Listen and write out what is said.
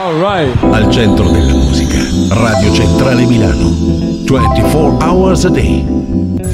All right. Al centro della musica, Radio Centrale Milano. 24 hours a day.